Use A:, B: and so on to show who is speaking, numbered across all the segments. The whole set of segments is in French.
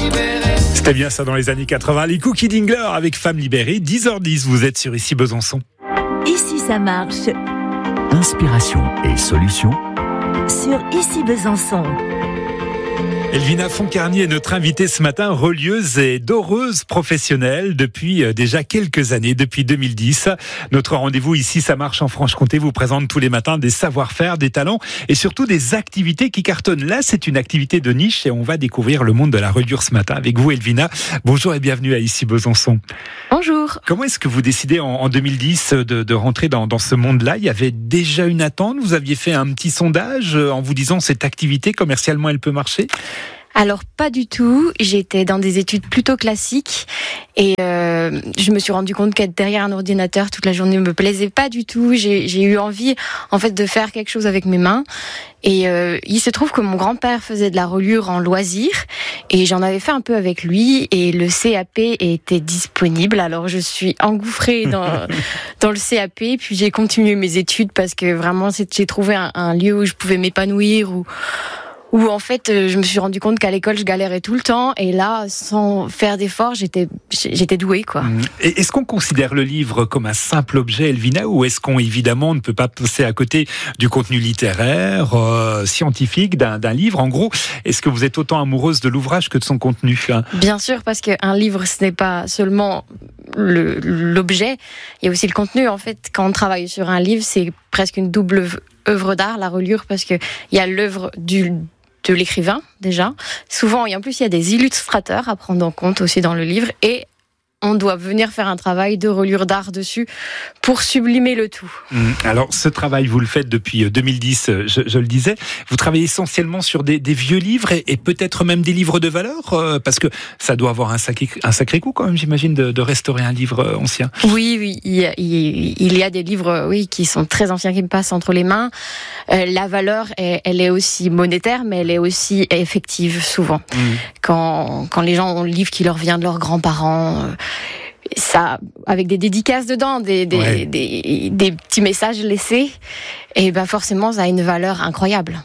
A: C'était bien ça dans les années 80. Les Cookie Dingler avec Femme libérée. 10h10, vous êtes sur Ici Besançon.
B: Ici ça marche.
C: Inspiration et solutions
B: Sur Ici Besançon.
A: Elvina Foncarnier est notre invitée ce matin, relieuse et doreuse professionnelle depuis déjà quelques années, depuis 2010. Notre rendez-vous Ici ça marche en Franche-Comté vous présente tous les matins des savoir-faire, des talents et surtout des activités qui cartonnent. Là, c'est une activité de niche et on va découvrir le monde de la reliure ce matin avec vous, Elvina. Bonjour et bienvenue à Ici Besançon.
D: Bonjour.
A: Comment est-ce que vous décidez en 2010 de rentrer dans ce monde-là ? Il y avait déjà une attente ? Vous aviez fait un petit sondage en vous disant cette activité commercialement elle peut marcher ?
D: Alors pas du tout, j'étais dans des études plutôt classiques et je me suis rendu compte qu'être derrière un ordinateur toute la journée ne me plaisait pas du tout. J'ai eu envie en fait de faire quelque chose avec mes mains et il se trouve que mon grand-père faisait de la reliure en loisir et j'en avais fait un peu avec lui et le CAP était disponible. Alors je suis engouffrée dans le CAP puis j'ai continué mes études parce que vraiment j'ai trouvé un lieu où je pouvais m'épanouir où en fait je me suis rendu compte qu'à l'école je galérais tout le temps et là sans faire d'efforts j'étais douée quoi.
A: Et est-ce qu'on considère le livre comme un simple objet, Elvina, ou est-ce qu'on évidemment ne peut pas passer à côté du contenu littéraire, scientifique d'un livre? En gros, est-ce que vous êtes autant amoureuse de l'ouvrage que de son contenu?
D: Bien sûr, parce qu'un livre ce n'est pas seulement l'objet, il y a aussi le contenu. En fait, quand on travaille sur un livre, c'est presque une double œuvre d'art, la reliure, parce que il y a l'œuvre de l'écrivain déjà. Souvent, et en plus, il y a des illustrateurs à prendre en compte aussi dans le livre et on doit venir faire un travail de reliure d'art dessus pour sublimer le tout.
A: Alors, ce travail, vous le faites depuis 2010, je le disais. Vous travaillez essentiellement sur des vieux livres et peut-être même des livres de valeur, parce que ça doit avoir un sacré coût quand même, j'imagine, de restaurer un livre ancien.
D: Oui, il y a des livres qui sont très anciens qui me passent entre les mains. La valeur, elle est aussi monétaire, mais elle est aussi effective souvent. Quand les gens ont le livre qui leur vient de leurs grands-parents, ça, avec des dédicaces dedans, des petits messages laissés, et ben forcément ça a une valeur incroyable.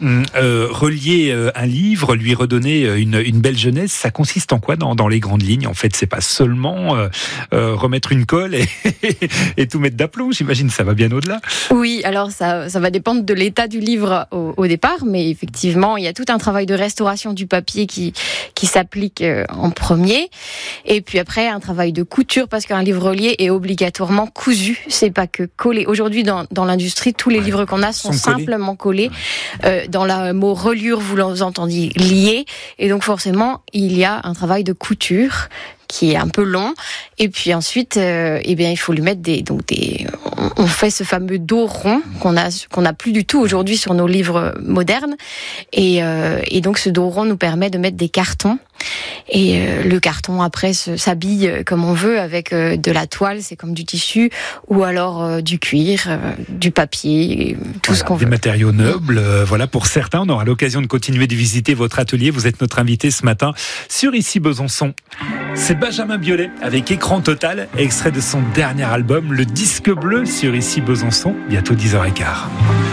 A: Relier un livre, lui redonner une belle jeunesse, ça consiste en quoi dans les grandes lignes? En fait, c'est pas seulement remettre une colle et tout mettre d'aplomb, j'imagine, ça va bien au-delà.
D: Oui, alors ça va dépendre de l'état du livre au départ, mais effectivement, il y a tout un travail de restauration du papier qui s'applique en premier, et puis après un travail de couture, parce qu'un livre relié est obligatoirement cousu, c'est pas que collé. Aujourd'hui, dans l'industrie, tous les livres qu'on a sont simplement collés. Dans le mot reliure, vous l'entendez lié, et donc forcément, il y a un travail de couture qui est un peu long, et puis ensuite, il faut lui mettre on fait ce fameux dos rond qu'on a plus du tout aujourd'hui sur nos livres modernes, et donc ce dos rond nous permet de mettre des cartons, et le carton après s'habille comme on veut avec de la toile, c'est comme du tissu, ou alors du cuir, du papier, tout ce qu'on veut.
A: Des matériaux nobles, voilà, pour certains. On aura l'occasion de continuer de visiter votre atelier. Vous êtes notre invité ce matin sur Ici Besançon. C'est Benjamin Biolay avec Écran Total, extrait de son dernier album, Le Disque Bleu, sur Ici Besançon, bientôt 10h15.